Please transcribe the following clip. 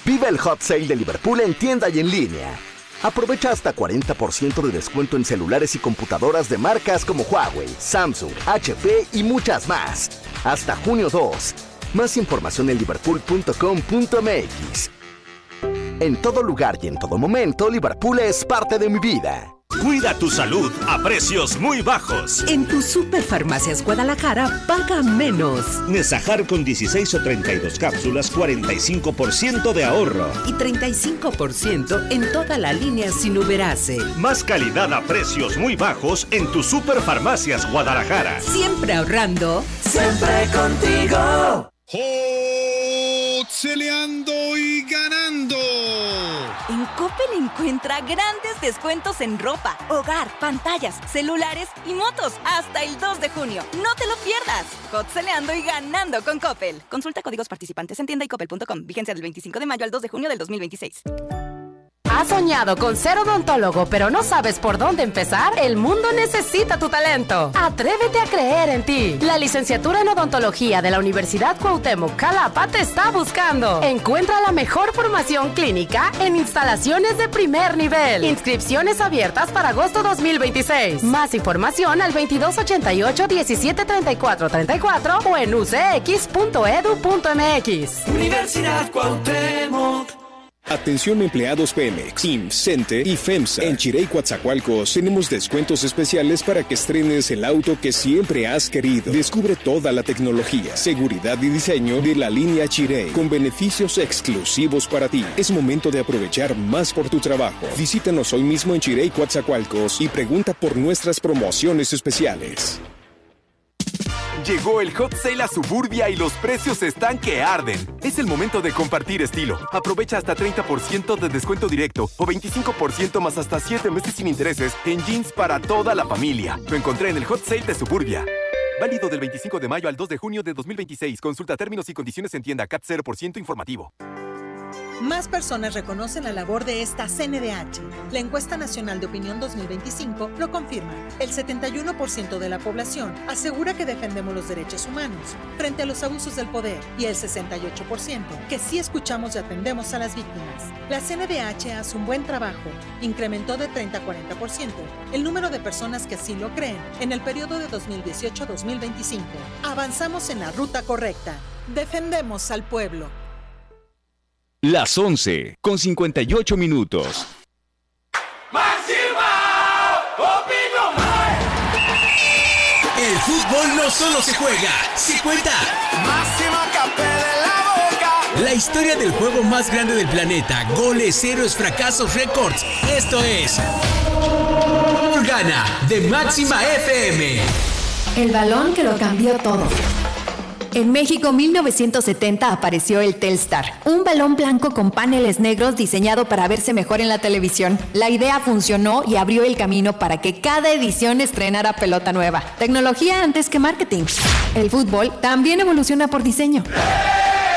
Vive el Hot Sale de Liverpool en tienda y en línea. Aprovecha hasta 40% de descuento en celulares y computadoras de marcas como Huawei, Samsung, HP y muchas más. Hasta junio 2. Más información en liverpool.com.mx. En todo lugar y en todo momento, Liverpool es parte de mi vida. Cuida tu salud a precios muy bajos. En tu Superfarmacias Guadalajara, paga menos. Nesajar con 16 o 32 cápsulas, 45% de ahorro. Y 35% en toda la línea sin Uberase. Más calidad a precios muy bajos en tu Superfarmacias Guadalajara. Siempre ahorrando. Siempre contigo. Celeando y ganando. En Coppel encuentra grandes descuentos en ropa, hogar, pantallas, celulares y motos hasta el 2 de junio. No te lo pierdas. Celeando y ganando con Coppel. Consulta códigos participantes en tienda y coppel.com. Vigencia del 25 de mayo al 2 de junio del 2026. ¿Has soñado con ser odontólogo pero no sabes por dónde empezar? El mundo necesita tu talento. Atrévete a creer en ti. La licenciatura en odontología de la Universidad Cuauhtémoc Xalapa te está buscando. Encuentra la mejor formación clínica en instalaciones de primer nivel. Inscripciones abiertas para agosto 2026. Más información al 2288-173434 o en ucx.edu.mx. Universidad Cuauhtémoc. Atención empleados Pemex, IMSS, CENTE y FEMSA. En Chirey, Coatzacoalcos tenemos descuentos especiales para que estrenes el auto que siempre has querido. Descubre toda la tecnología, seguridad y diseño de la línea Chirey con beneficios exclusivos para ti. Es momento de aprovechar más por tu trabajo. Visítanos hoy mismo en Chirey, Coatzacoalcos y pregunta por nuestras promociones especiales. Llegó el Hot Sale a Suburbia y los precios están que arden. Es el momento de compartir estilo. Aprovecha hasta 30% de descuento directo o 25% más hasta 7 meses sin intereses en jeans para toda la familia. Lo encontré en el Hot Sale de Suburbia. Válido del 25 de mayo al 2 de junio de 2026. Consulta términos y condiciones en tienda. CAT 0% informativo. Más personas reconocen la labor de esta CNDH. La Encuesta Nacional de Opinión 2025 lo confirma. El 71% de la población asegura que defendemos los derechos humanos frente a los abusos del poder y el 68% que sí escuchamos y atendemos a las víctimas. La CNDH hace un buen trabajo. Incrementó de 30 a 40% el número de personas que así lo creen en el periodo de 2018 a 2025. Avanzamos en la ruta correcta. Defendemos al pueblo. Las 11 con 58 minutos. El fútbol no solo se juega, se cuenta. Máximo Capé de la Boca. La historia del juego más grande del planeta. Goles, héroes, fracasos, récords. Esto es Gana de Máxima FM. El balón que lo cambió todo. En México 1970 apareció el Telstar, un balón blanco con paneles negros diseñado para verse mejor en la televisión. La idea funcionó y abrió el camino para que cada edición estrenara pelota nueva. Tecnología antes que marketing. El fútbol también evoluciona por diseño.